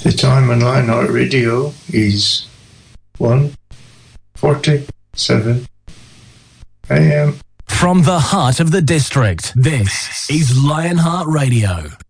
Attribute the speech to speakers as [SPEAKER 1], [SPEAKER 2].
[SPEAKER 1] The time on Lionheart Radio is 1:47 a.m.
[SPEAKER 2] From the heart of the district, this is Lionheart Radio.